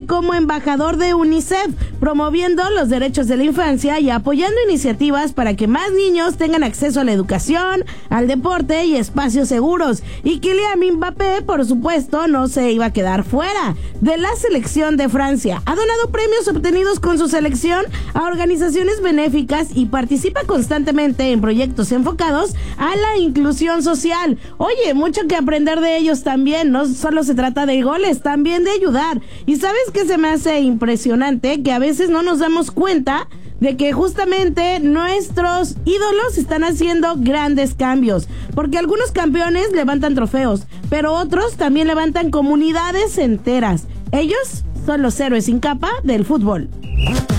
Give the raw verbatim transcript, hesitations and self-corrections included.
como embajador de UNICEF, promoviendo los derechos de la infancia y apoyando iniciativas para que más niños tengan acceso a la educación, al deporte y espacios seguros. Y Kylian Mbappé, por supuesto, no se iba a quedar fuera de la selección de Francia. Ha donado premios obtenidos con su selección a organizaciones benéficas y participa constantemente en proyectos enfocados a la inclusión social. Oye, mucho que aprender de ellos también. No solo se trata de goles, también de ayudar. Y ¿sabes qué se me hace impresionante? Que a veces no nos damos cuenta de que justamente nuestros ídolos están haciendo grandes cambios, porque algunos campeones levantan trofeos, pero otros también levantan comunidades enteras. Ellos son los héroes sin capa del fútbol.